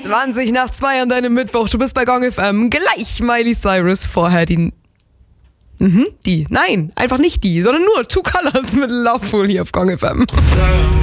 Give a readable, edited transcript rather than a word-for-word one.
20 nach 2 an deinem Mittwoch. Du bist bei Gong FM. Gleich Miley Cyrus. Vorher die. Nein, einfach nicht die, sondern nur Two Colors mit Loveful hier auf Gong FM.